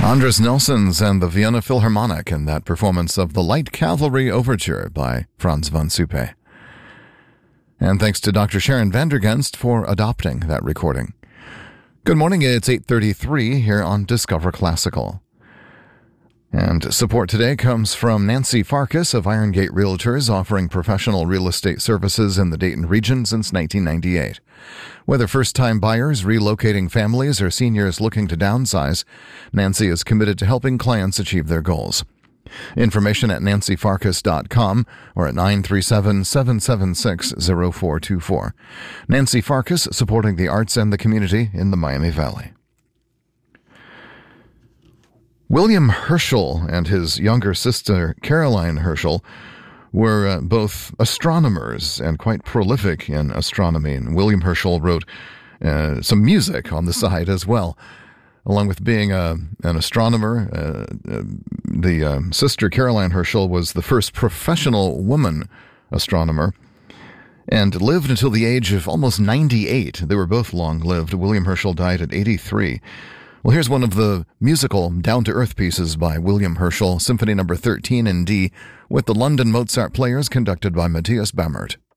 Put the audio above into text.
Andres Nelsons and the Vienna Philharmonic in that performance of the Light Cavalry Overture by Franz von Suppe. And thanks to Dr. Sharon Vandergenst for adopting that recording. Good morning, it's 8:33 here on Discover Classical. And support today comes from Nancy Farkas of Irongate Realtors, offering professional real estate services in the Dayton region since 1998. Whether first-time buyers, relocating families, or seniors looking to downsize, Nancy is committed to helping clients achieve their goals. Information at nancyfarkas.com or at 937-776-0424. Nancy Farkas, supporting the arts and the community in the Miami Valley. William Herschel and his younger sister, Caroline Herschel, were both astronomers and quite prolific in astronomy. And William Herschel wrote some music on the side as well. Along with being an astronomer, the sister, Caroline Herschel, was the first professional woman astronomer and lived until the age of almost 98. They were both long-lived. William Herschel died at 83. Well, here's one of the musical down-to-earth pieces by William Herschel, Symphony No. 13 in D, with the London Mozart Players conducted by Matthias Bammert.